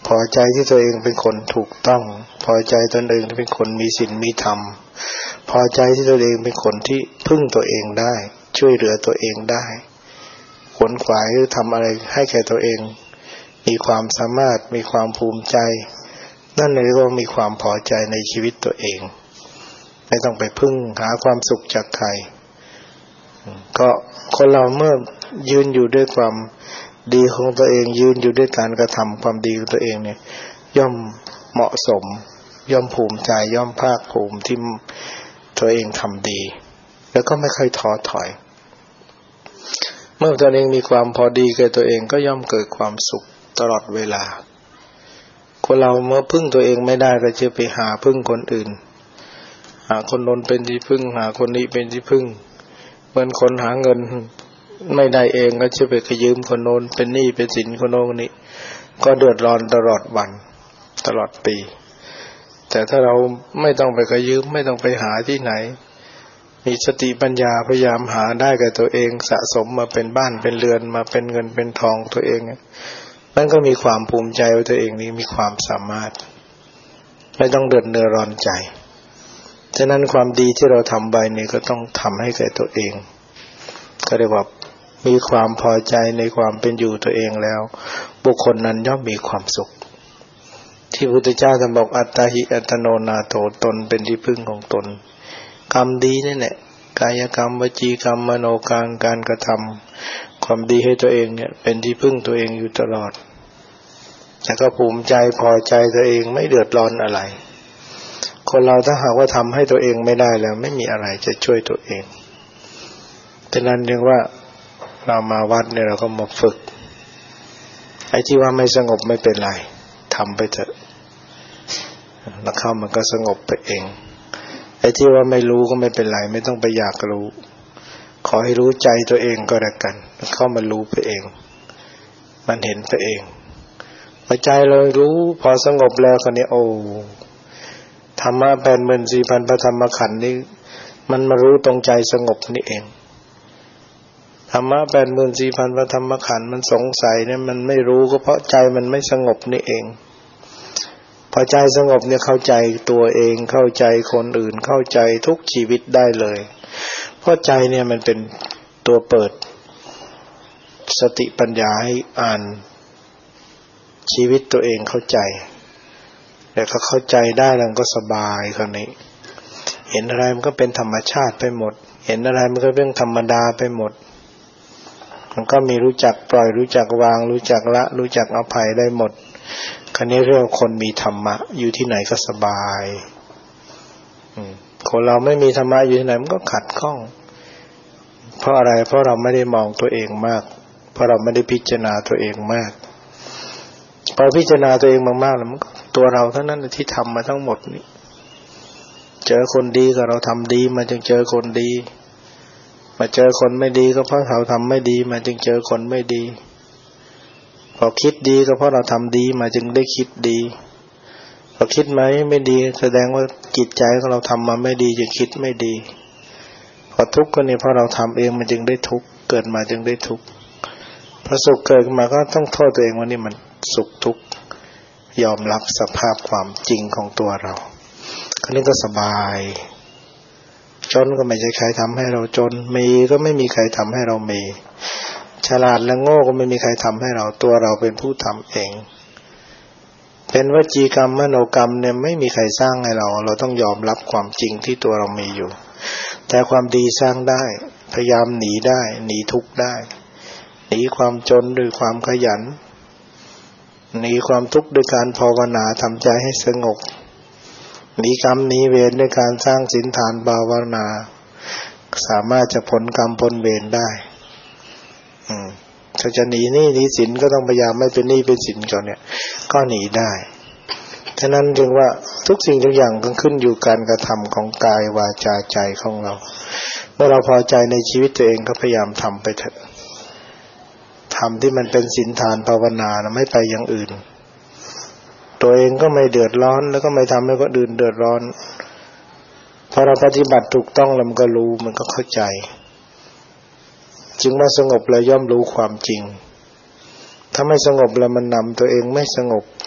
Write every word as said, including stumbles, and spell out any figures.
พอใจที่ตัวเองเป็นคนถูกต้องพอใจตนเองที่เป็นคนมีศีลมีธรรมพอใจที่ตัวเองเป็นคนที่พึ่งตัวเองได้ช่วยเหลือตัวเองได้ขวนขวายหรือทำอะไรให้แก่ตัวเองมีความสามารถมีความภูมิใจนั่นเรียกว่ามีความพอใจในชีวิตตัวเองไม่ต้องไปพึ่งหาความสุขจากใครก็คนเราเมื่อยืนอยู่ด้วยความดีของตัวเองยืนอยู่ด้วยการกระทำความดีของตัวเองเนี่ยย่อมเหมาะสมย่อมภูมิใจย่อมภาคภูมิที่ตัวเองทำดีแล้วก็ไม่ค่อยท้อถอยเมื่อตัวเองมีความพอดีแก่ตัวเองก็ย่อมเกิดความสุขตลอดเวลาคนเราเมื่อพึ่งตัวเองไม่ได้ก็จะไปหาพึ่งคนอื่นหาคนโน้นเป็นที่พึ่งหาคนนี้เป็นที่พึ่งเหมือนคนหาเงินไม่ได้เองก็จะไปขยืมคนโน้นเป็นหนี้เป็นสินคนโน้นคนนี้ก็เดือดร้อนตลอดวันตลอดปีแต่ถ้าเราไม่ต้องไปขยืมไม่ต้องไปหาที่ไหนมีสติปัญญาพยายามหาได้กับตัวเองสะสมมาเป็นบ้านเป็นเรือนมาเป็นเงินเป็นทองตัวเองนั่นก็มีความภูมิใจว่าตัวเองนี้มีความสามารถไม่ต้องเดือดเนื้อร้อนใจฉะนั้นความดีที่เราทำไปนี่ก็ต้องทำให้แก่ตัวเองก็เรียกว่ามีความพอใจในความเป็นอยู่ตัวเองแล้วบุคคลนั้นย่อมมีความสุขที่พระพุทธเจ้าท่านบอกอัตตหิอัตโนนาโถตนเป็นที่พึ่งของตนกรรมดีนี่แหละกายกรรมวจีกรรมมโนกรรมการกระทำความดีให้ตัวเองเนี่ยเป็นที่พึ่งตัวเองอยู่ตลอดแล้วก็ภูมิใจพอใจตัวเองไม่เดือดร้อนอะไรคนเราถ้าหากว่าทำให้ตัวเองไม่ได้แล้วไม่มีอะไรจะช่วยตัวเองฉะนั้นเรียกว่าเรามาวัดเนี่ยเราก็มาฝึกไอ้ที่ว่าไม่สงบไม่เป็นไรทำไปเถอะแล้วเข้ามันก็สงบไปเองไอ้ที่ว่าไม่รู้ก็ไม่เป็นไรไม่ต้องไปอยากรู้ขอให้รู้ใจตัวเองก็แล้วกันแล้วเข้ามารู้ไปเองมันเห็นไปเองพอใจเรารู้พอสงบแล้วคนนี้โอ้ธรรมะแปดหมื่นสี่พันพระธรรมขันธ์นี่มันมารู้ตรงใจสงบนี่เองธรรมะแปดหมื่นสี่พันพระธรรมขันธ์มันสงสัยเนี่ยมันไม่รู้ก็เพราะใจมันไม่สงบนี่เองพอใจสงบเนี่ยเข้าใจตัวเองเข้าใจคนอื่นเข้าใจทุกชีวิตได้เลยเพราะใจเนี่ยมันเป็นตัวเปิดสติปัญญาให้อ่านชีวิตตัวเองเข้าใจแต่ก็เข้าใจได้แล้วก็สบายคราวนี้เห็นอะไรมันก็เป็นธรรมชาติไปหมดเห็นอะไรมันก็เป็นธรรมดาไปหมดมันก็มีรู้จักปล่อยรู้จักวางรู้จักละรู้จักอภัยได้หมดคันนี้เรียกว่าคนมีธรรมะอยู่ที่ไหนก็สบายคนเราไม่มีธรรมะอยู่ที่ไหนมันก็ขัดข้องเพราะอะไรเพราะเราไม่ได้มองตัวเองมากเพราะเราไม่ได้พิจารณาตัวเองมากพอพิจารณาตัวเองมากๆแล้วมันตัวเราเท่านั้นที่ทำมาทั้งหมดนี่เจอคนดีก็เราทำดีมาจึงเจอคนดีมาเจอคนไม่ดีก็เพราะเราทำไม่ดีมาจึงเจอคนไม่ดีพอคิดดีก็เพราะเราทำดีมาจึงได้คิดดีพอคิดไหมไม่ดีแสดงว่าจิตใจของเราทำมาไม่ดีจึงคิดไม่ดีพอทุกข์ก็เนี่ยเพราะเราทำเองมันจึงได้ทุกข์เกิดมาจึงได้ทุกข์พอสุขเกิดมาก็ต้องโทษตัวเองว่านี่มันสุขทุกข์ยอมรับสภาพความจริงของตัวเราคราวนี้ก็สบายจนก็ไม่ใช่ใครทำให้เราจนมีก็ไม่มีใครทำให้เรามีฉลาดและโง่ก็ไม่มีใครทำให้เราตัวเราเป็นผู้ทำเองเป็นวจีกรรมมโนกรรมเนี่ยไม่มีใครสร้างให้เราเราต้องยอมรับความจริงที่ตัวเรามีอยู่แต่ความดีสร้างได้พยายามหนีได้หนีทุกข์ได้หนีความจนด้วยความขยันหนีความทุกข์ด้วยการภาวนาทำใจให้สงบหนีกรรมหนีเวรด้วยการสร้างศีลทานภาวนาสามารถจะพ้นกรรมพ้นเวรได้อืมถ้าจะหนีหนี้หนีสินก็ต้องพยายามไม่เป็นหนี้เป็นสินก่อนเนี่ยก็หนีได้ฉะนั้นจึงว่าทุกสิ่งทุกอย่างก็ขึ้นอยู่การกระทำของกายวาจาใจของเราเมื่อเราพอใจในชีวิตตัวเองก็พยายามทำไปเถอะทำที่มันเป็นศีลทานภาวนานะไม่ไปอย่างอื่นตัวเองก็ไม่เดือดร้อนแล้วก็ไม่ทำให้คนอื่นเดือดร้อนพอเราปฏิบัติถูกต้องแล้วมันก็รู้มันก็เข้าใจจึงว่าสงบแล้วย่อมรู้ความจริงถ้าไม่สงบแล้วมันนำตัวเองไม่สงบ